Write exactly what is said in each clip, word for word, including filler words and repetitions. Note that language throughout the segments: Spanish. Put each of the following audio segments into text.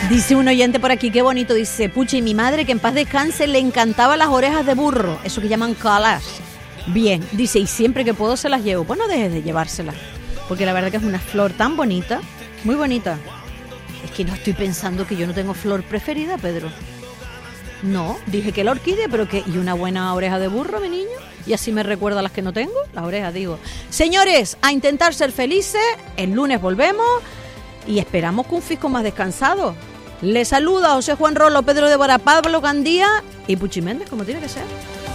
Dice un oyente por aquí, qué bonito, dice, Puchi, mi madre, que en paz descanse, le encantaban las orejas de burro, eso que llaman calas. Bien, dice, y siempre que puedo se las llevo. Pues no dejes de llevárselas, porque la verdad que es una flor tan bonita, muy bonita. Es que no estoy pensando que yo no tengo flor preferida, Pedro. No, dije que la orquídea, pero que... ¿Y una buena oreja de burro, mi niño? Y así me recuerda a las que no tengo, las orejas, digo. Señores, a intentar ser felices, el lunes volvemos y esperamos que un fisco más descansado. Les saluda José Juan Rolo, Pedro de Bora, Pablo Gandía y Puchi Méndez, como tiene que ser.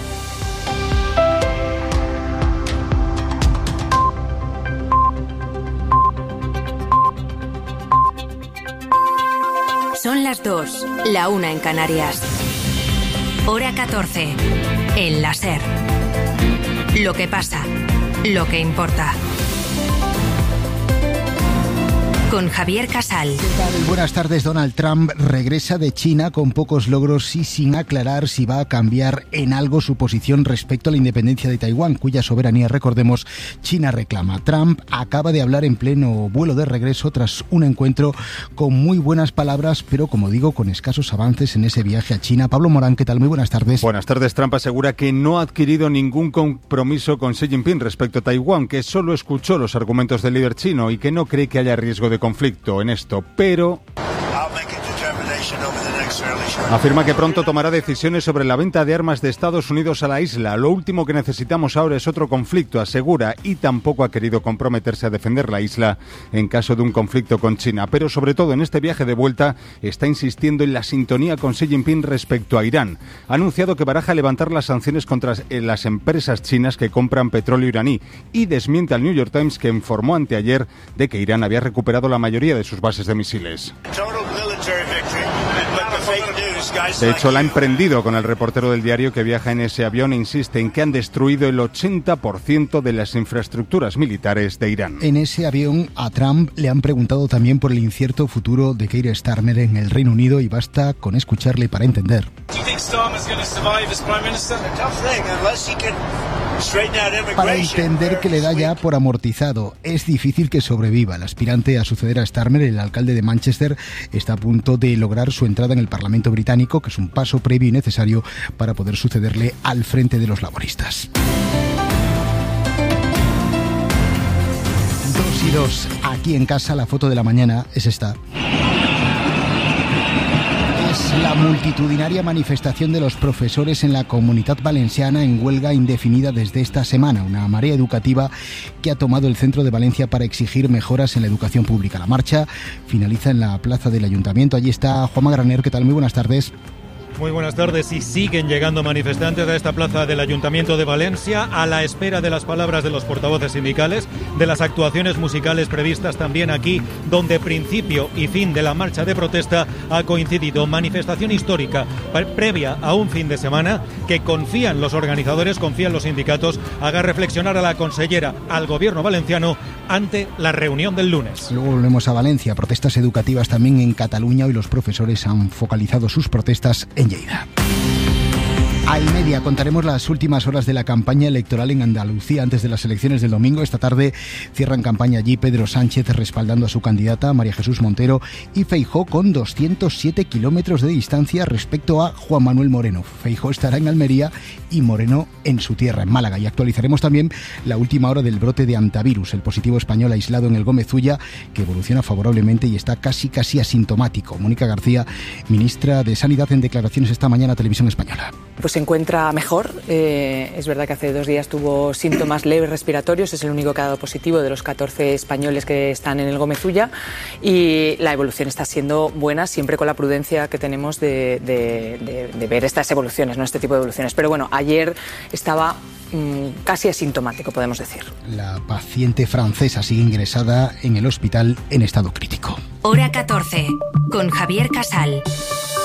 Son las dos, la una en Canarias. Hora catorce, en la SER. Lo que pasa, lo que importa. Con Javier Casal. ¿Qué tal? Buenas tardes. Donald Trump regresa de China con pocos logros y sin aclarar si va a cambiar en algo su posición respecto a la independencia de Taiwán, cuya soberanía, recordemos, China reclama. Trump acaba de hablar en pleno vuelo de regreso tras un encuentro con muy buenas palabras, pero como digo, con escasos avances en ese viaje a China. Pablo Morán, ¿qué tal? Muy buenas tardes. Buenas tardes. Trump asegura que no ha adquirido ningún compromiso con Xi Jinping respecto a Taiwán, que solo escuchó los argumentos del líder chino y que no cree que haya riesgo de conflicto en esto, pero afirma que pronto tomará decisiones sobre la venta de armas de Estados Unidos a la isla. Lo último que necesitamos ahora es otro conflicto, asegura, y tampoco ha querido comprometerse a defender la isla en caso de un conflicto con China. Pero sobre todo en este viaje de vuelta está insistiendo en la sintonía con Xi Jinping respecto a Irán. Ha anunciado que baraja levantar las sanciones contra las empresas chinas que compran petróleo iraní y desmiente al New York Times, que informó anteayer de que Irán había recuperado la mayoría de sus bases de misiles. De hecho, la ha emprendido con el reportero del diario que viaja en ese avión e insiste en que han destruido el ochenta por ciento de las infraestructuras militares de Irán. En ese avión a Trump le han preguntado también por el incierto futuro de Keir Starmer en el Reino Unido y basta con escucharle para entender. Para entender que le da ya por amortizado. Es difícil que sobreviva. El aspirante a suceder a Starmer, el alcalde de Manchester, está a punto de lograr su entrada en el Parlamento británico, que es un paso previo y necesario para poder sucederle al frente de los laboristas. Dos y dos. Aquí en casa la foto de la mañana es esta. La multitudinaria manifestación de los profesores en la Comunitat Valenciana en huelga indefinida desde esta semana, una marea educativa que ha tomado el centro de Valencia para exigir mejoras en la educación pública. La marcha finaliza en la plaza del Ayuntamiento. Allí está Juanma Graner. ¿Qué tal? Muy buenas tardes. Muy buenas tardes. Y siguen llegando manifestantes a esta plaza del Ayuntamiento de Valencia a la espera de las palabras de los portavoces sindicales, de las actuaciones musicales previstas también aquí, donde principio y fin de la marcha de protesta ha coincidido. Manifestación histórica previa a un fin de semana que confían los organizadores, confían los sindicatos, haga reflexionar a la consellera, al gobierno valenciano ante la reunión del lunes. Luego volvemos a Valencia. Protestas educativas también en Cataluña. Hoy los profesores han focalizado sus protestas en Lleida. Al media contaremos las últimas horas de la campaña electoral en Andalucía antes de las elecciones del domingo. Esta tarde cierran campaña allí Pedro Sánchez respaldando a su candidata María Jesús Montero y Feijóo con doscientos siete kilómetros de distancia respecto a Juan Manuel Moreno. Feijóo estará en Almería y Moreno en su tierra, en Málaga. Y actualizaremos también la última hora del brote de antivirus, el positivo español aislado en el Gómez Ulla, que evoluciona favorablemente y está casi casi asintomático. Mónica García, ministra de Sanidad, en declaraciones esta mañana a Televisión Española. Pues se encuentra mejor. Eh, es verdad que hace dos días tuvo síntomas leves respiratorios, es el único que ha dado positivo de los catorce españoles que están en el Gómez Ulla, y la evolución está siendo buena, siempre con la prudencia que tenemos de, de, de, de ver estas evoluciones, no este tipo de evoluciones. Pero bueno, ayer estaba mmm, casi asintomático, podemos decir. La paciente francesa sigue ingresada en el hospital en estado crítico. Hora catorce, con Javier Casal.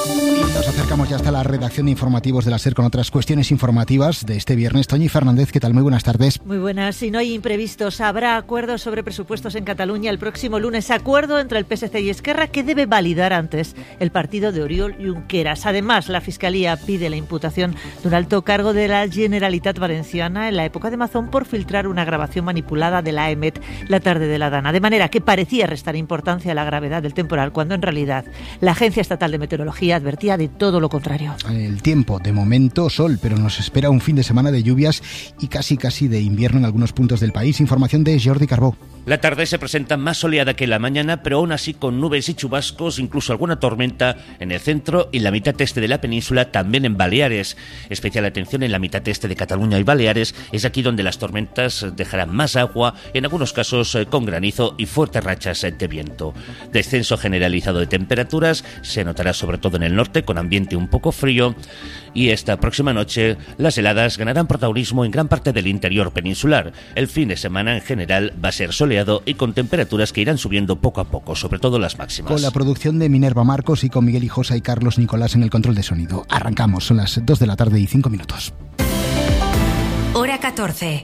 Y nos acercamos ya hasta la redacción de informativos de la SER con otras cuestiones informativas de este viernes. Toñi Fernández, ¿qué tal? Muy buenas tardes. Muy buenas. Si no hay imprevistos, habrá acuerdos sobre presupuestos en Cataluña el próximo lunes. Acuerdo entre el P S C y Esquerra que debe validar antes el partido de Oriol Junqueras. Además, la Fiscalía pide la imputación de un alto cargo de la Generalitat Valenciana en la época de Mazón por filtrar una grabación manipulada de la E M E T la tarde de la Dana. De manera que parecía restar importancia a la gravedad del temporal, cuando en realidad la Agencia Estatal de Meteorología advertía de todo lo contrario. El tiempo, de momento sol, pero nos espera un fin de semana de lluvias y casi casi de invierno en algunos puntos del país. Información de Jordi Carbó. La tarde se presenta más soleada que la mañana, pero aún así con nubes y chubascos, incluso alguna tormenta en el centro y la mitad este de la península, también en Baleares. Especial atención en la mitad este de Cataluña y Baleares, es aquí donde las tormentas dejarán más agua, en algunos casos con granizo y fuertes rachas de viento. Descenso generalizado de temperaturas se notará sobre todo en el norte, con ambiente un poco frío, y esta próxima noche las heladas ganarán protagonismo en gran parte del interior peninsular. El fin de semana en general va a ser soleado y con temperaturas que irán subiendo poco a poco, sobre todo las máximas. Con la producción de Minerva Marcos y con Miguel Hijosa y Carlos Nicolás en el control de sonido. Arrancamos, son las dos de la tarde y cinco minutos. Hora catorce.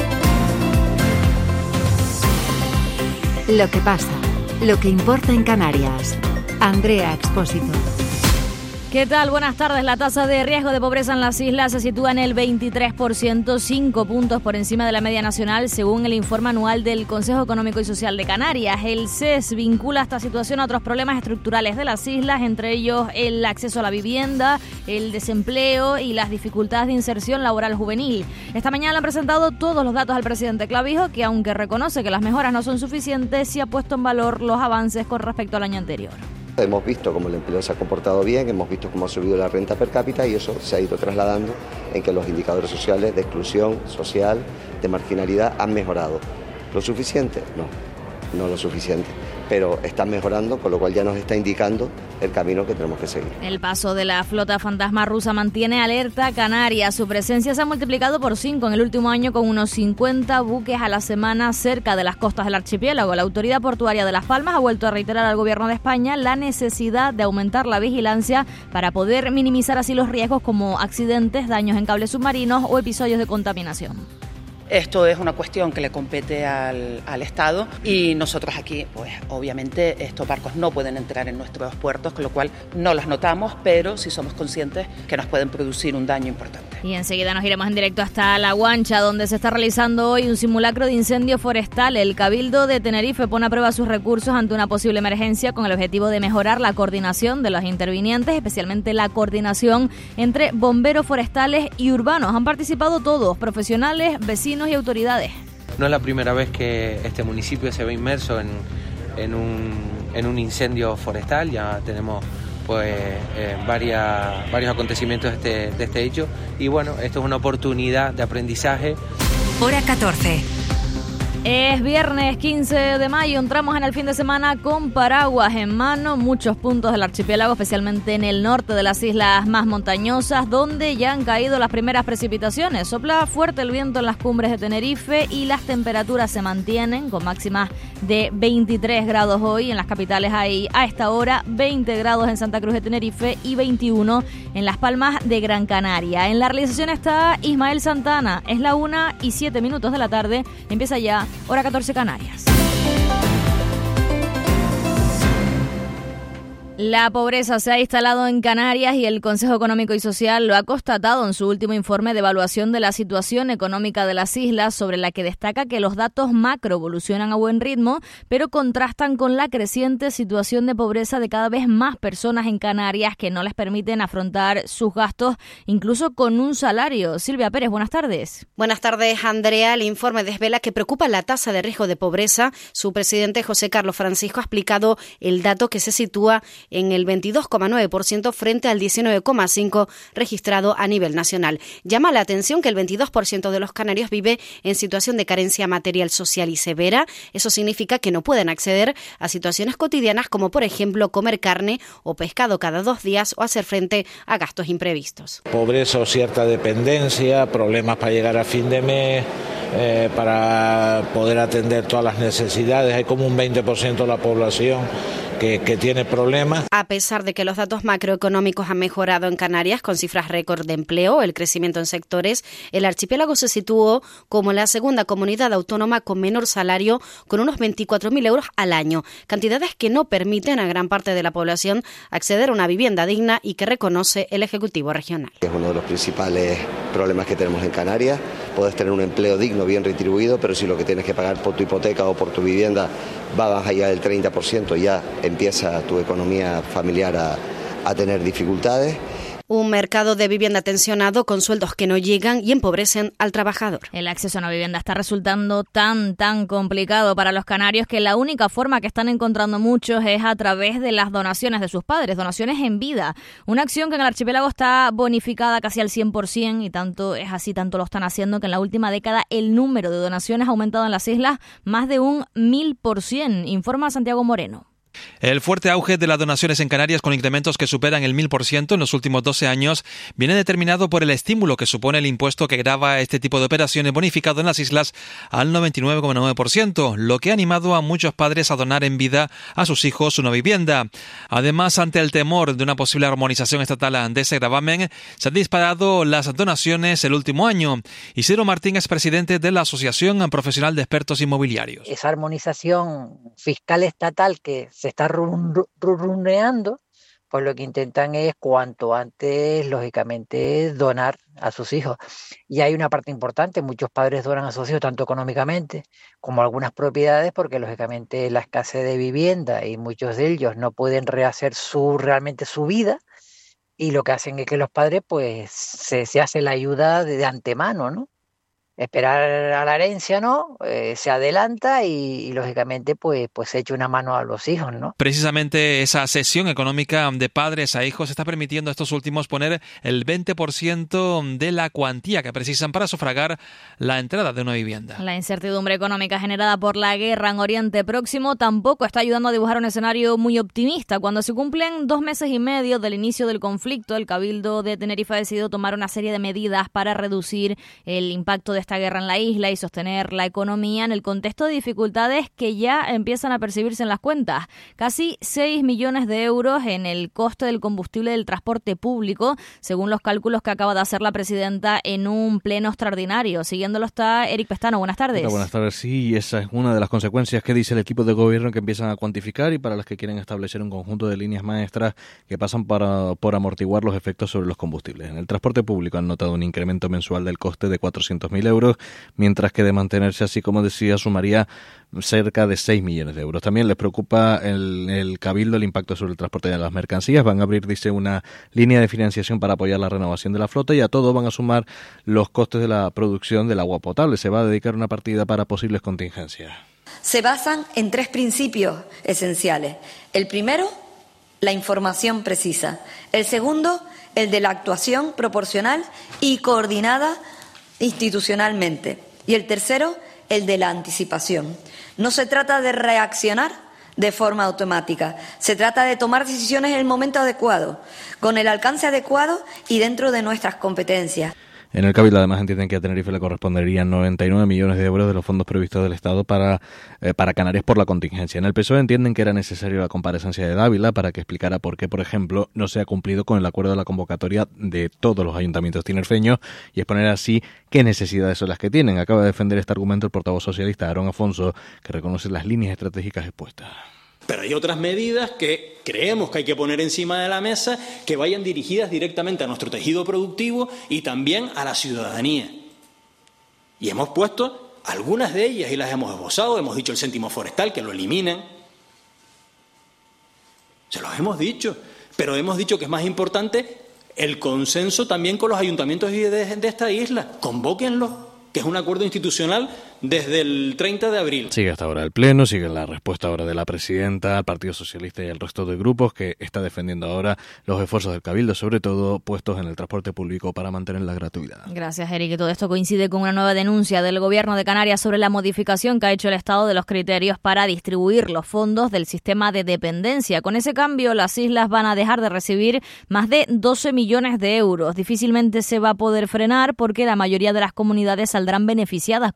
Lo que pasa, lo que importa en Canarias. Andrea Expósito. ¿Qué tal? Buenas tardes. La tasa de riesgo de pobreza en las islas se sitúa en el veintitrés por ciento, cinco puntos por encima de la media nacional, según el informe anual del Consejo Económico y Social de Canarias. El C E S vincula esta situación a otros problemas estructurales de las islas, entre ellos el acceso a la vivienda, el desempleo y las dificultades de inserción laboral juvenil. Esta mañana le han presentado todos los datos al presidente Clavijo, que aunque reconoce que las mejoras no son suficientes, sí ha puesto en valor los avances con respecto al año anterior. Hemos visto cómo el empleo se ha comportado bien, hemos visto cómo ha subido la renta per cápita y eso se ha ido trasladando en que los indicadores sociales de exclusión social, de marginalidad han mejorado. ¿Lo suficiente? No, no lo suficiente, pero están mejorando, con lo cual ya nos está indicando el camino que tenemos que seguir. El paso de la flota fantasma rusa mantiene alerta a Canarias. Su presencia se ha multiplicado por cinco en el último año, con unos cincuenta buques a la semana cerca de las costas del archipiélago. La autoridad portuaria de Las Palmas ha vuelto a reiterar al gobierno de España la necesidad de aumentar la vigilancia para poder minimizar así los riesgos como accidentes, daños en cables submarinos o episodios de contaminación. Esto es una cuestión que le compete al, al Estado y nosotros aquí, pues obviamente estos barcos no pueden entrar en nuestros puertos, con lo cual no los notamos, pero sí somos conscientes que nos pueden producir un daño importante. Y enseguida nos iremos en directo hasta La Guancha, donde se está realizando hoy un simulacro de incendio forestal. El Cabildo de Tenerife pone a prueba sus recursos ante una posible emergencia con el objetivo de mejorar la coordinación de los intervinientes, especialmente la coordinación entre bomberos forestales y urbanos. Han participado todos, profesionales, vecinos y autoridades. No es la primera vez que este municipio se ve inmerso en, en, un, en un incendio forestal. Ya tenemos pues eh, varias, varios acontecimientos de este, de este hecho y bueno, esto es una oportunidad de aprendizaje. Hora catorce. Es viernes quince de mayo, entramos en el fin de semana con paraguas en mano. Muchos puntos del archipiélago, especialmente en el norte de las islas más montañosas, donde ya han caído las primeras precipitaciones. Sopla fuerte el viento en las cumbres de Tenerife y las temperaturas se mantienen con máximas de veintitrés grados hoy. En las capitales hay a esta hora veinte grados en Santa Cruz de Tenerife y veintiuno en Las Palmas de Gran Canaria. En la realización está Ismael Santana. Es la una y siete minutos de la tarde. Empieza ya Hora catorce Canarias. La pobreza se ha instalado en Canarias y el Consejo Económico y Social lo ha constatado en su último informe de evaluación de la situación económica de las islas, sobre la que destaca que los datos macro evolucionan a buen ritmo, pero contrastan con la creciente situación de pobreza de cada vez más personas en Canarias que no les permiten afrontar sus gastos, incluso con un salario. Silvia Pérez, buenas tardes. Buenas tardes, Andrea. El informe desvela que preocupa la tasa de riesgo de pobreza. Su presidente, José Carlos Francisco, ha explicado el dato que se sitúa en el veintidós coma nueve por ciento frente al diecinueve coma cinco por ciento registrado a nivel nacional. Llama la atención que el veintidós por ciento de los canarios vive en situación de carencia material, social y severa. Eso significa que no pueden acceder a situaciones cotidianas como, por ejemplo, comer carne o pescado cada dos días o hacer frente a gastos imprevistos. Pobreza o cierta dependencia, problemas para llegar a fin de mes, eh, para poder atender todas las necesidades. Hay como un veinte por ciento de la población que, que tiene problemas. A pesar de que los datos macroeconómicos han mejorado en Canarias con cifras récord de empleo, el crecimiento en sectores, el archipiélago se situó como la segunda comunidad autónoma con menor salario, con unos veinticuatro mil euros al año, cantidades que no permiten a gran parte de la población acceder a una vivienda digna y que reconoce el Ejecutivo regional. Es uno de los principales problemas que tenemos en Canarias. Puedes tener un empleo digno, bien retribuido, pero si lo que tienes que pagar por tu hipoteca o por tu vivienda va más allá del treinta por ciento, ya empieza tu economía familiar a, a tener dificultades. Un mercado de vivienda tensionado con sueldos que no llegan y empobrecen al trabajador. El acceso a una vivienda está resultando tan, tan complicado para los canarios que la única forma que están encontrando muchos es a través de las donaciones de sus padres, donaciones en vida. Una acción que en el archipiélago está bonificada casi al cien por ciento y tanto es así, tanto lo están haciendo que en la última década el número de donaciones ha aumentado en las islas más de un mil por ciento, informa Santiago Moreno. El fuerte auge de las donaciones en Canarias, con incrementos que superan el mil por ciento en los últimos doce años, viene determinado por el estímulo que supone el impuesto que grava este tipo de operaciones bonificado en las islas al noventa y nueve coma nueve por ciento, lo que ha animado a muchos padres a donar en vida a sus hijos una vivienda. Además, ante el temor de una posible armonización estatal de ese gravamen, se han disparado las donaciones el último año. Isidro Martín es presidente de la Asociación Profesional de Expertos Inmobiliarios. Esa armonización fiscal estatal que se está runeando, pues lo que intentan es cuanto antes, lógicamente, donar a sus hijos. Y hay una parte importante, muchos padres donan a sus hijos tanto económicamente como algunas propiedades, porque lógicamente la escasez de vivienda y muchos de ellos no pueden rehacer su realmente su vida, y lo que hacen es que los padres pues se, se hace la ayuda de, de antemano, ¿no? Esperar a la herencia, ¿no? Eh, se adelanta y, y lógicamente pues, pues se echa una mano a los hijos, ¿no? Precisamente esa cesión económica de padres a hijos está permitiendo a estos últimos poner el veinte por ciento de la cuantía que precisan para sufragar la entrada de una vivienda. La incertidumbre económica generada por la guerra en Oriente Próximo tampoco está ayudando a dibujar un escenario muy optimista. Cuando se cumplen dos meses y medio del inicio del conflicto, el Cabildo de Tenerife ha decidido tomar una serie de medidas para reducir el impacto de esta guerra en la isla y sostener la economía en el contexto de dificultades que ya empiezan a percibirse en las cuentas. Casi seis millones de euros en el coste del combustible del transporte público, según los cálculos que acaba de hacer la presidenta en un pleno extraordinario. Siguiéndolo está Eric Pestano. Buenas tardes. Hola, buenas tardes. Sí, esa es una de las consecuencias que dice el equipo de gobierno que empiezan a cuantificar y para las que quieren establecer un conjunto de líneas maestras que pasan para, por amortiguar los efectos sobre los combustibles. En el transporte público han notado un incremento mensual del coste de cuatrocientos mil euros, mientras que de mantenerse así, como decía, sumaría cerca de seis millones de euros. También les preocupa el, el Cabildo el impacto sobre el transporte de las mercancías. Van a abrir, dice, una línea de financiación para apoyar la renovación de la flota y a todo van a sumar los costes de la producción del agua potable. Se va a dedicar una partida para posibles contingencias. Se basan en tres principios esenciales. El primero, la información precisa. El segundo, el de la actuación proporcional y coordinada institucionalmente. Y el tercero, el de la anticipación. No se trata de reaccionar de forma automática, se trata de tomar decisiones en el momento adecuado, con el alcance adecuado y dentro de nuestras competencias. En el Cabildo además entienden que a Tenerife le corresponderían noventa y nueve millones de euros de los fondos previstos del Estado para, eh, para Canarias por la contingencia. En el P S O E entienden que era necesario la comparecencia de Dávila para que explicara por qué, por ejemplo, no se ha cumplido con el acuerdo de la convocatoria de todos los ayuntamientos tinerfeños y exponer así qué necesidades son las que tienen. Acaba de defender este argumento el portavoz socialista Aarón Afonso, que reconoce las líneas estratégicas expuestas. Pero hay otras medidas que creemos que hay que poner encima de la mesa que vayan dirigidas directamente a nuestro tejido productivo y también a la ciudadanía. Y hemos puesto algunas de ellas y las hemos esbozado. Hemos dicho el céntimo forestal, que lo eliminen. Se los hemos dicho. Pero hemos dicho que es más importante el consenso también con los ayuntamientos de, de esta isla. Convóquenlos, que es un acuerdo institucional desde el treinta de abril. Sigue hasta ahora el Pleno, sigue la respuesta ahora de la presidenta, al Partido Socialista y el resto de grupos que está defendiendo ahora los esfuerzos del Cabildo, sobre todo puestos en el transporte público para mantener la gratuidad. Gracias, Eric. Todo esto coincide con una nueva denuncia del Gobierno de Canarias sobre la modificación que ha hecho el Estado de los criterios para distribuir los fondos del sistema de dependencia. Con ese cambio, las islas van a dejar de recibir más de doce millones de euros. Difícilmente se va a poder frenar porque la mayoría de las comunidades saldrán beneficiadas con esa modificación.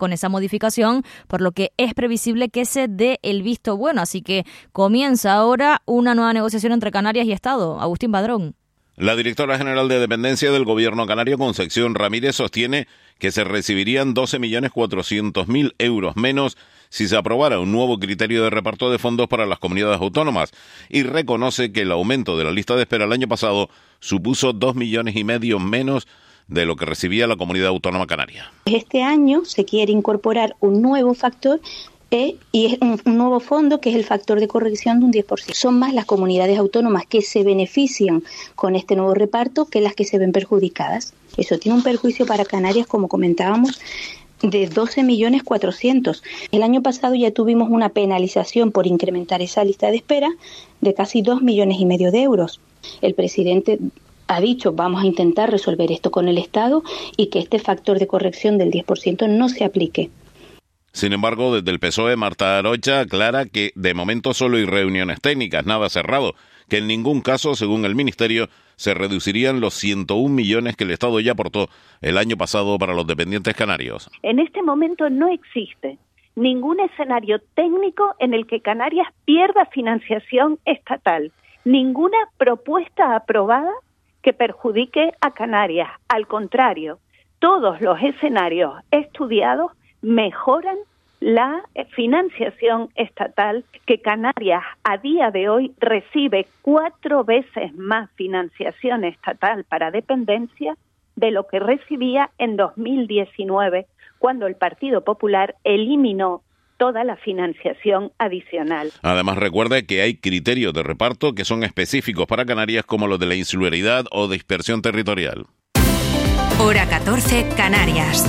modificación, por lo que es previsible que se dé el visto bueno. Así que comienza ahora una nueva negociación entre Canarias y Estado. Agustín Padrón. La directora general de Dependencia del Gobierno canario, Concepción Ramírez, sostiene que se recibirían doce millones cuatrocientos mil euros menos si se aprobara un nuevo criterio de reparto de fondos para las comunidades autónomas, y reconoce que el aumento de la lista de espera el año pasado supuso dos millones y medio menos de lo que recibía la comunidad autónoma canaria. Este año se quiere incorporar un nuevo factor Eh, y es un, un nuevo fondo que es el factor de corrección de un diez por ciento. Son más las comunidades autónomas que se benefician con este nuevo reparto que las que se ven perjudicadas. Eso tiene un perjuicio para Canarias, como comentábamos, de doce millones cuatrocientos. El año pasado ya tuvimos una penalización por incrementar esa lista de espera de casi dos millones y medio de euros. El presidente ha dicho, vamos a intentar resolver esto con el Estado y que este factor de corrección del diez por ciento no se aplique. Sin embargo, desde el P S O E, Marta Arocha aclara que de momento solo hay reuniones técnicas, nada cerrado, que en ningún caso, según el Ministerio, se reducirían los ciento un millones que el Estado ya aportó el año pasado para los dependientes canarios. En este momento no existe ningún escenario técnico en el que Canarias pierda financiación estatal, ninguna propuesta aprobada que perjudique a Canarias. Al contrario, todos los escenarios estudiados mejoran la financiación estatal, que Canarias a día de hoy recibe cuatro veces más financiación estatal para dependencia de lo que recibía en dos mil diecinueve, cuando el Partido Popular eliminó toda la financiación adicional. Además, recuerda que hay criterios de reparto que son específicos para Canarias, como los de la insularidad o dispersión territorial. Hora catorce, Canarias.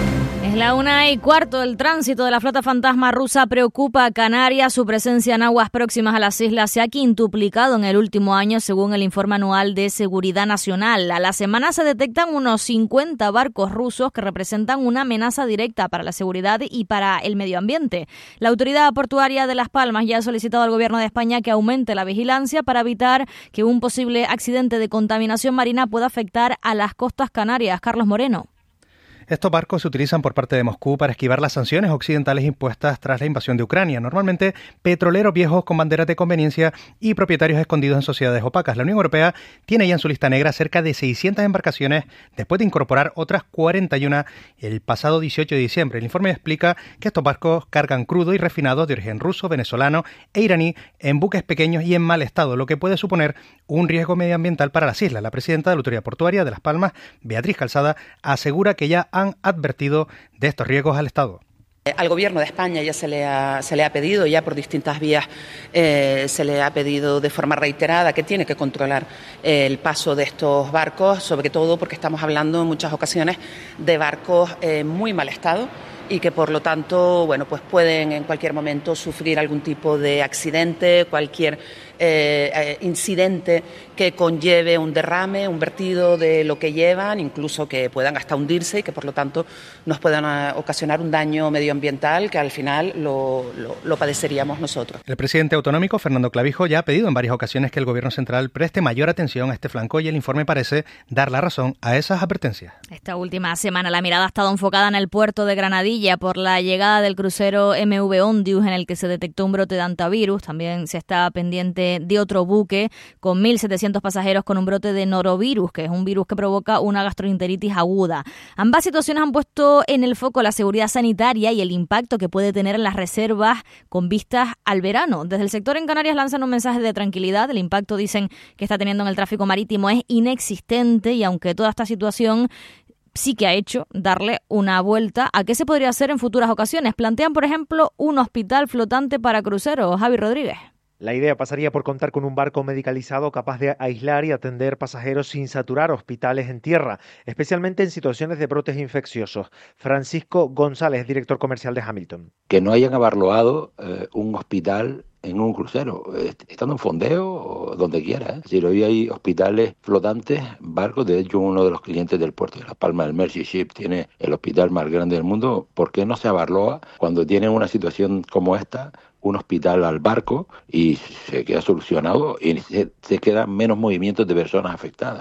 Es la una y cuarto. El tránsito de la flota fantasma rusa preocupa a Canarias. Su presencia en aguas próximas a las islas se ha quintuplicado en el último año, según el informe anual de Seguridad Nacional. A la semana se detectan unos cincuenta barcos rusos que representan una amenaza directa para la seguridad y para el medio ambiente. La autoridad portuaria de Las Palmas ya ha solicitado al gobierno de España que aumente la vigilancia para evitar que un posible accidente de contaminación marina pueda afectar a las costas canarias. Carlos Moreno. Estos barcos se utilizan por parte de Moscú para esquivar las sanciones occidentales impuestas tras la invasión de Ucrania, normalmente petroleros viejos con banderas de conveniencia y propietarios escondidos en sociedades opacas. La Unión Europea tiene ya en su lista negra cerca de seiscientas embarcaciones después de incorporar otras cuarenta y una el pasado dieciocho de diciembre. El informe explica que estos barcos cargan crudo y refinados de origen ruso, venezolano e iraní en buques pequeños y en mal estado, lo que puede suponer un riesgo medioambiental para las islas. La presidenta de la Autoridad Portuaria de Las Palmas, Beatriz Calzada, asegura que ya han advertido de estos riesgos al Estado. Al Gobierno de España ya se le ha, se le ha pedido, ya por distintas vías, eh, se le ha pedido de forma reiterada que tiene que controlar eh, el paso de estos barcos, sobre todo porque estamos hablando en muchas ocasiones de barcos en eh, muy mal estado y que por lo tanto, bueno, pues pueden en cualquier momento sufrir algún tipo de accidente, cualquier eh, eh, incidente que conlleve un derrame, un vertido de lo que llevan, incluso que puedan hasta hundirse y que por lo tanto nos puedan uh, ocasionar un daño medioambiental que al final lo, lo, lo padeceríamos nosotros. El presidente autonómico, Fernando Clavijo, ya ha pedido en varias ocasiones que el Gobierno central preste mayor atención a este flanco y el informe parece dar la razón a esas advertencias. Esta última semana la mirada ha estado enfocada en el puerto de Granadilla por la llegada del crucero M V Ondius, en el que se detectó un brote de hantavirus. También se está pendiente de otro buque con mil setecientos pasajeros con un brote de norovirus, que es un virus que provoca una gastroenteritis aguda. Ambas situaciones han puesto en el foco la seguridad sanitaria y el impacto que puede tener en las reservas con vistas al verano. Desde el sector en Canarias lanzan un mensaje de tranquilidad. El impacto, dicen, que está teniendo en el tráfico marítimo es inexistente, y aunque toda esta situación sí que ha hecho darle una vuelta a qué se podría hacer en futuras ocasiones. Plantean, por ejemplo, un hospital flotante para cruceros. Javi Rodríguez. La idea pasaría por contar con un barco medicalizado capaz de aislar y atender pasajeros sin saturar hospitales en tierra, especialmente en situaciones de brotes infecciosos. Francisco González, director comercial de Hamilton. Que no hayan abarroado eh, un hospital en un crucero, estando en fondeo o donde quiera. ¿eh? Es decir, hoy hay hospitales flotantes, barcos. De hecho, uno de los clientes del puerto de Las Palmas, el Mercy Ship, tiene el hospital más grande del mundo. ¿Por qué no se abarroa cuando tienen una situación como esta, un hospital al barco, y se queda solucionado y se, se quedan menos movimientos de personas afectadas, ¿no?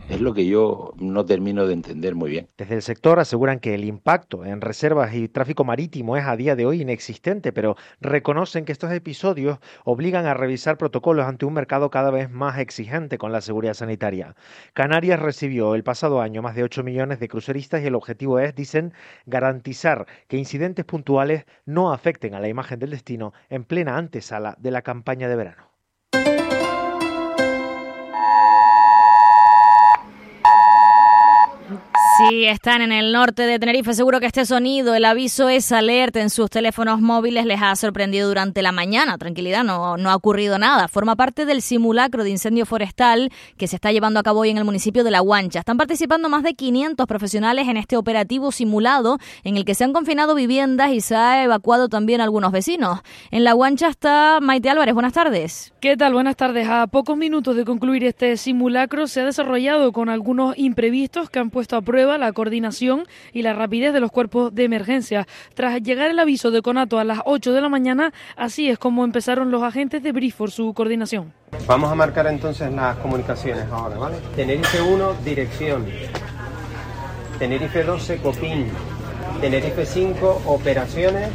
Es lo que yo no termino de entender muy bien. Desde el sector aseguran que el impacto en reservas y tráfico marítimo es a día de hoy inexistente, pero reconocen que estos episodios obligan a revisar protocolos ante un mercado cada vez más exigente con la seguridad sanitaria. Canarias recibió el pasado año más de ocho millones de cruceristas y el objetivo es, dicen, garantizar que incidentes puntuales no afecten a la imagen del destino en plena antesala de la campaña de verano. Si están en el norte de Tenerife, seguro que este sonido, el aviso es alerta en sus teléfonos móviles, les ha sorprendido durante la mañana. Tranquilidad, no, no ha ocurrido nada. Forma parte del simulacro de incendio forestal que se está llevando a cabo hoy en el municipio de La Guancha. Están participando más de quinientos profesionales en este operativo simulado en el que se han confinado viviendas y se ha evacuado también a algunos vecinos. En La Guancha está Maite Álvarez. Buenas tardes. ¿Qué tal? Buenas tardes. A pocos minutos de concluir este simulacro se ha desarrollado con algunos imprevistos que han puesto a prueba la coordinación y la rapidez de los cuerpos de emergencia. Tras llegar el aviso de Conato a las ocho de la mañana, así es como empezaron los agentes de Brifor su coordinación. Vamos a marcar entonces las comunicaciones ahora, ¿vale? Tenerife uno, dirección. Tenerife doce, Copín. Tenerife cinco, operaciones.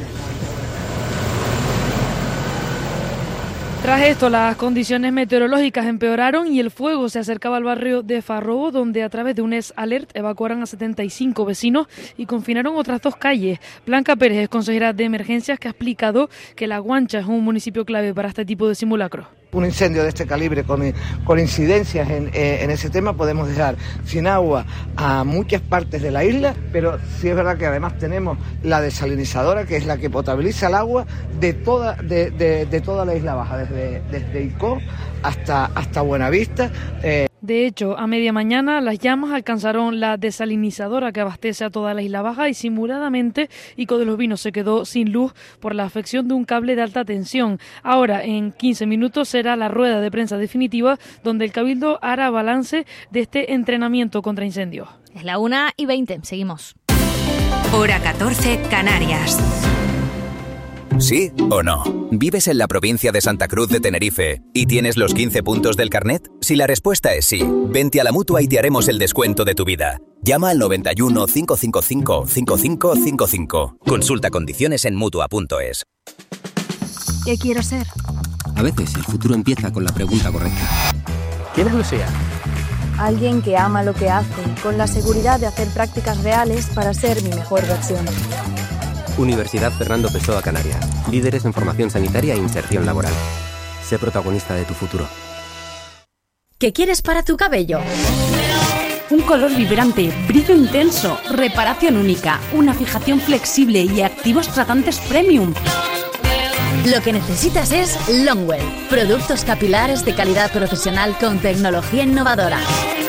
Tras esto, las condiciones meteorológicas empeoraron y el fuego se acercaba al barrio de Farrobo, donde a través de un S Alert evacuaron a setenta y cinco vecinos y confinaron otras dos calles. Blanca Pérez es consejera de emergencias que ha explicado que La Guancha es un municipio clave para este tipo de simulacros. Un incendio de este calibre con, con incidencias en, en ese tema podemos dejar sin agua a muchas partes de la isla, pero sí es verdad que además tenemos la desalinizadora, que es la que potabiliza el agua de toda, de, de, de toda la Isla Baja, desde, desde Icó hasta, hasta Buenavista. Eh, De hecho, a media mañana las llamas alcanzaron la desalinizadora que abastece a toda la Isla Baja y simuladamente Ico de los Vinos se quedó sin luz por la afección de un cable de alta tensión. Ahora, en quince minutos, será la rueda de prensa definitiva donde el Cabildo hará balance de este entrenamiento contra incendios. Es la una y veinte. Seguimos. Hora catorce, Canarias. ¿Sí o no? ¿Vives en la provincia de Santa Cruz de Tenerife y tienes los quince puntos del carnet? Si la respuesta es sí, vente a la Mutua y te haremos el descuento de tu vida. Llama al noventa y uno, cinco cinco cinco, cinco cinco cinco cinco. Consulta condiciones en Mutua punto es. ¿Qué quiero ser? A veces el futuro empieza con la pregunta correcta. ¿Quién es Lucía? Alguien que ama lo que hace, con la seguridad de hacer prácticas reales para ser mi mejor versión. Universidad Fernando Pessoa Canarias. Líderes en formación sanitaria e inserción laboral. Sé protagonista de tu futuro. ¿Qué quieres para tu cabello? Un color vibrante, brillo intenso, reparación única, una fijación flexible y activos tratantes premium. Lo que necesitas es Longwell. Productos capilares de calidad profesional con tecnología innovadora.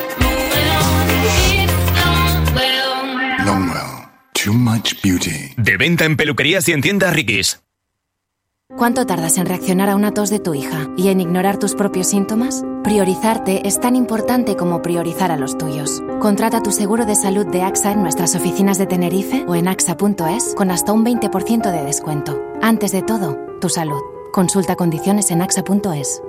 Longwell. Too much beauty. De venta en peluquerías y en tiendas Ricky's. ¿Cuánto tardas en reaccionar a una tos de tu hija y en ignorar tus propios síntomas? Priorizarte es tan importante como priorizar a los tuyos. Contrata tu seguro de salud de AXA en nuestras oficinas de Tenerife o en axa punto es con hasta un veinte por ciento de descuento. Antes de todo, tu salud. Consulta condiciones en axa punto es.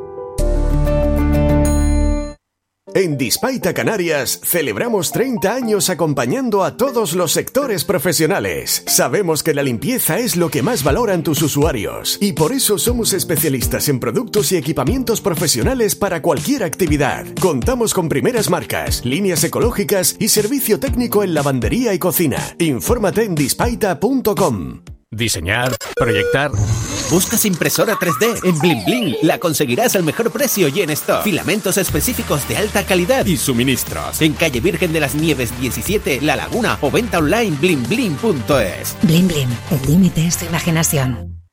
En Dispaita Canarias celebramos treinta años acompañando a todos los sectores profesionales. Sabemos que la limpieza es lo que más valoran tus usuarios y por eso somos especialistas en productos y equipamientos profesionales para cualquier actividad. Contamos con primeras marcas, líneas ecológicas y servicio técnico en lavandería y cocina. Infórmate en dispaita punto com. Diseñar, proyectar. ¿Buscas impresora tres D? En Bling Bling la conseguirás al mejor precio y en stock. Filamentos específicos de alta calidad y suministros. En calle Virgen de las Nieves diecisiete, La Laguna o venta online bling bling punto es. Bling Bling, el límite es tu imaginación.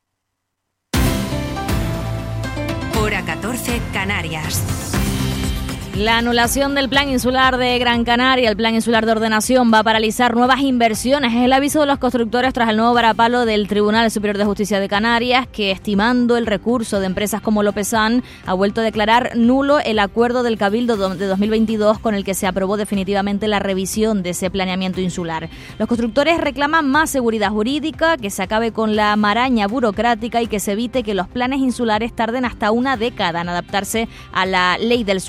Hora catorce, Canarias. La anulación del Plan Insular de Gran Canaria, el Plan Insular de Ordenación, va a paralizar nuevas inversiones. Es el aviso de los constructores tras el nuevo varapalo del Tribunal Superior de Justicia de Canarias, que, estimando el recurso de empresas como Lopezán, ha vuelto a declarar nulo el acuerdo del Cabildo de dos mil veintidós con el que se aprobó definitivamente la revisión de ese planeamiento insular. Los constructores reclaman más seguridad jurídica, que se acabe con la maraña burocrática y que se evite que los planes insulares tarden hasta una década en adaptarse a la ley del suelo.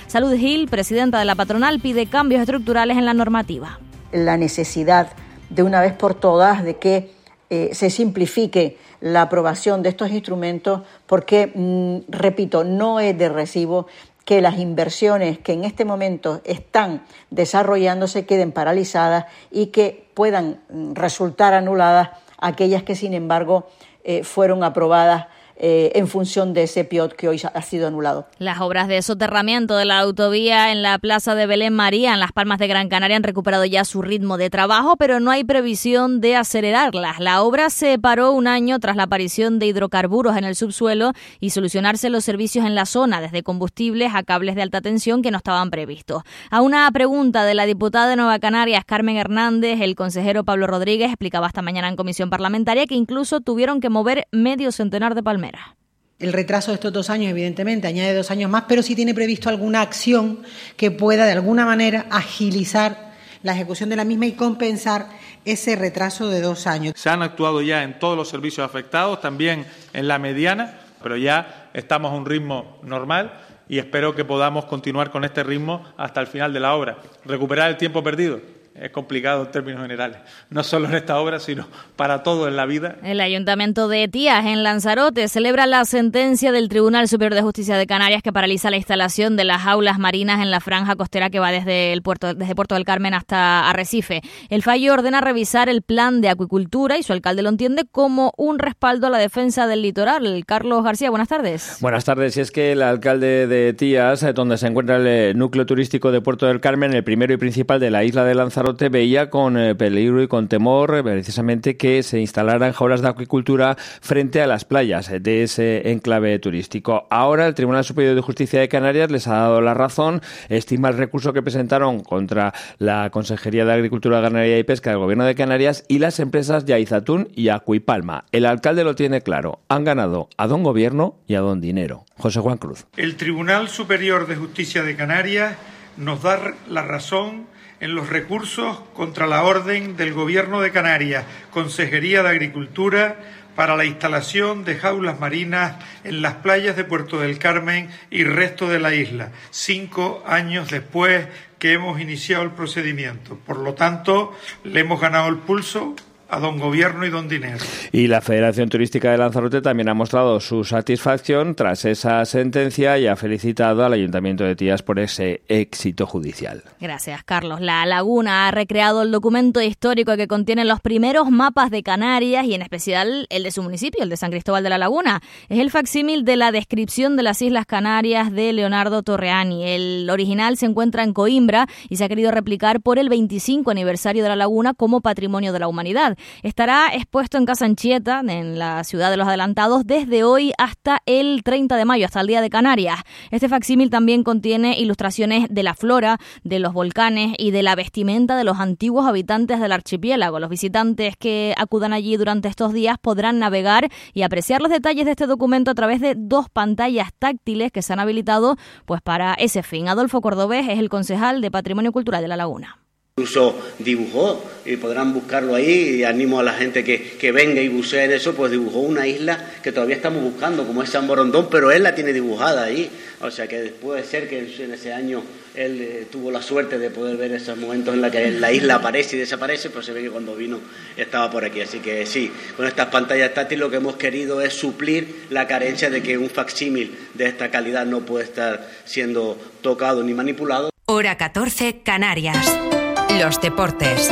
Salud Gil, presidenta de la patronal, pide cambios estructurales en la normativa. La necesidad de una vez por todas de que eh, se simplifique la aprobación de estos instrumentos porque, mmm, repito, no es de recibo que las inversiones que en este momento están desarrollándose queden paralizadas y que puedan resultar anuladas aquellas que, sin embargo, eh, fueron aprobadas Eh, en función de ese P I O T que hoy ha sido anulado. Las obras de soterramiento de la autovía en la plaza de Belén María, en Las Palmas de Gran Canaria, han recuperado ya su ritmo de trabajo, pero no hay previsión de acelerarlas. La obra se paró un año tras la aparición de hidrocarburos en el subsuelo y solucionarse los servicios en la zona, desde combustibles a cables de alta tensión que no estaban previstos. A una pregunta de la diputada de Nueva Canarias, Carmen Hernández, el consejero Pablo Rodríguez explicaba esta mañana en comisión parlamentaria que incluso tuvieron que mover medio centenar de palmeras. El retraso de estos dos años, evidentemente, añade dos años más, pero sí tiene previsto alguna acción que pueda, de alguna manera, agilizar la ejecución de la misma y compensar ese retraso de dos años. Se han actuado ya en todos los servicios afectados, también en la mediana, pero ya estamos a un ritmo normal y espero que podamos continuar con este ritmo hasta el final de la obra. Recuperar el tiempo perdido es complicado en términos generales, no solo en esta obra, sino para todo en la vida. El Ayuntamiento de Tías, en Lanzarote, celebra la sentencia del Tribunal Superior de Justicia de Canarias que paraliza la instalación de las jaulas marinas en la franja costera que va desde el puerto, desde Puerto del Carmen hasta Arrecife. El fallo ordena revisar el plan de acuicultura y su alcalde lo entiende como un respaldo a la defensa del litoral. Carlos García, buenas tardes. Buenas tardes. Y es que el alcalde de Tías, donde se encuentra el núcleo turístico de Puerto del Carmen, el primero y principal de la isla de Lanzarote, veía con eh, peligro y con temor eh, precisamente que se instalaran jaulas de acuicultura frente a las playas eh, de ese enclave turístico. Ahora el Tribunal Superior de Justicia de Canarias les ha dado la razón, estima el recurso que presentaron contra la Consejería de Agricultura, Ganadería y Pesca del Gobierno de Canarias y las empresas Yaizatún y Acuipalma. El alcalde lo tiene claro, han ganado a don Gobierno y a don Dinero. José Juan Cruz. El Tribunal Superior de Justicia de Canarias nos da la razón en los recursos contra la orden del Gobierno de Canarias, Consejería de Agricultura, para la instalación de jaulas marinas en las playas de Puerto del Carmen y resto de la isla, cinco años después que hemos iniciado el procedimiento. Por lo tanto, le hemos ganado el pulso a don Gobierno y don Dinero. Y la Federación Turística de Lanzarote también ha mostrado su satisfacción tras esa sentencia y ha felicitado al Ayuntamiento de Tías por ese éxito judicial. Gracias, Carlos. La Laguna ha recreado el documento histórico que contiene los primeros mapas de Canarias y en especial el de su municipio, el de San Cristóbal de la Laguna. Es el facsímil de la descripción de las Islas Canarias de Leonardo Torreani. El original se encuentra en Coimbra y se ha querido replicar por el veinticinco aniversario de la Laguna como Patrimonio de la Humanidad. Estará expuesto en Casa Anchieta, en la ciudad de los Adelantados, desde hoy hasta el treinta de mayo, hasta el Día de Canarias. Este facsímil también contiene ilustraciones de la flora, de los volcanes y de la vestimenta de los antiguos habitantes del archipiélago. Los visitantes que acudan allí durante estos días podrán navegar y apreciar los detalles de este documento a través de dos pantallas táctiles que se han habilitado pues para ese fin. Adolfo Cordobés es el concejal de Patrimonio Cultural de La Laguna. Incluso dibujó, y podrán buscarlo ahí, y animo a la gente que, que venga y bucee en eso, pues dibujó una isla que todavía estamos buscando, como es San Borondón, pero él la tiene dibujada ahí, o sea que puede ser que en ese año él eh, tuvo la suerte de poder ver esos momentos en los que la isla aparece y desaparece, pero se ve que cuando vino estaba por aquí, así que sí, con estas pantallas táctiles lo que hemos querido es suplir la carencia de que un facsímil de esta calidad no puede estar siendo tocado ni manipulado. Hora catorce, Canarias. Los deportes.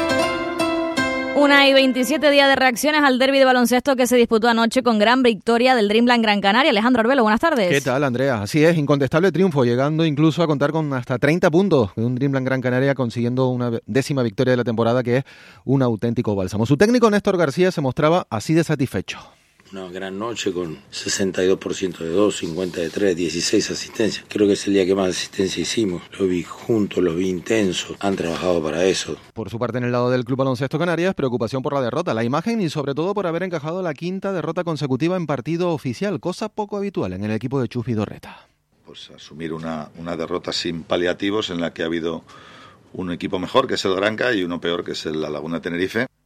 Una y veintisiete días de reacciones al derbi de baloncesto que se disputó anoche con gran victoria del Dreamland Gran Canaria. Alejandro Arbelo, buenas tardes. ¿Qué tal, Andrea? Así es, incontestable triunfo, llegando incluso a contar con hasta treinta puntos de un Dreamland Gran Canaria, consiguiendo una décima victoria de la temporada, que es un auténtico bálsamo. Su técnico, Néstor García, se mostraba así de satisfecho. Una gran noche con sesenta y dos por ciento de dos, cincuenta de tres, dieciséis asistencias. Creo que es el día que más asistencia hicimos. Lo vi juntos, lo vi intenso. Han trabajado para eso. Por su parte, en el lado del Club Baloncesto Canarias, preocupación por la derrota, la imagen y sobre todo por haber encajado la quinta derrota consecutiva en partido oficial, cosa poco habitual en el equipo de Chus Vidorreta. Pues asumir una, una derrota sin paliativos en la que ha habido un equipo mejor, que es el Granca, y uno peor, que es el La Laguna Tenerife.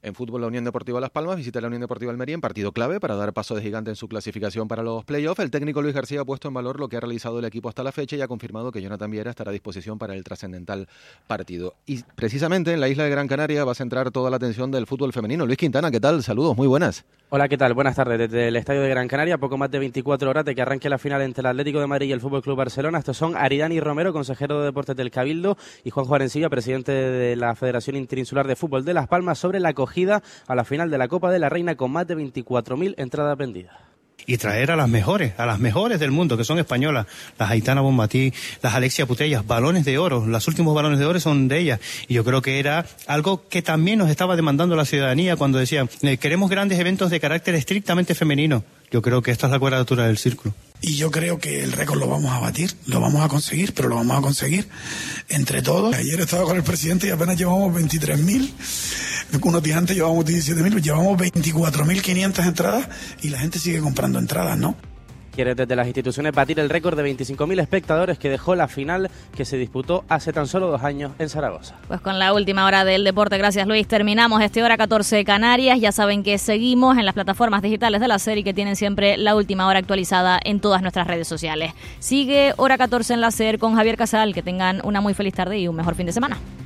En fútbol, la Unión Deportiva Las Palmas visita la Unión Deportiva Almería en partido clave para dar paso de gigante en su clasificación para los playoffs. El técnico Luis García ha puesto en valor lo que ha realizado el equipo hasta la fecha y ha confirmado que Jonathan Viera estará a disposición para el trascendental partido. Y precisamente en la isla de Gran Canaria va a centrar toda la atención del fútbol femenino. Luis Quintana, ¿qué tal? Saludos, muy buenas. Hola, ¿qué tal? Buenas tardes. Desde el Estadio de Gran Canaria, poco más de veinticuatro horas de que arranque la final entre el Atlético de Madrid y el Fútbol Club Barcelona. Estos son Aridani Romero, consejero de Deportes del Cabildo, y Juanjo Arencibia, presidente de la Federación Interinsular de Fútbol de Las Palmas, sobre la acogida a la final de la Copa de la Reina con más de veinticuatro mil entradas vendidas. Y traer a las mejores, a las mejores del mundo, que son españolas, las Aitana Bonmatí, las Alexia Putellas, balones de oro, los últimos balones de oro son de ellas. Y yo creo que era algo que también nos estaba demandando la ciudadanía cuando decían, eh, queremos grandes eventos de carácter estrictamente femenino. Yo creo que esta es la cuadratura del círculo. Y yo creo que el récord lo vamos a batir, lo vamos a conseguir, pero lo vamos a conseguir entre todos. Ayer estaba con el presidente y apenas llevamos veintitrés mil, unos días antes llevamos diecisiete mil, llevamos veinticuatro mil quinientas entradas y la gente sigue comprando entradas, ¿no? Quiere desde las instituciones batir el récord de veinticinco mil espectadores que dejó la final que se disputó hace tan solo dos años en Zaragoza. Pues con la última hora del deporte, gracias Luis, terminamos este Hora catorce de Canarias. Ya saben que seguimos en las plataformas digitales de la SER y que tienen siempre la última hora actualizada en todas nuestras redes sociales. Sigue Hora catorce en la SER con Javier Casal. Que tengan una muy feliz tarde y un mejor fin de semana.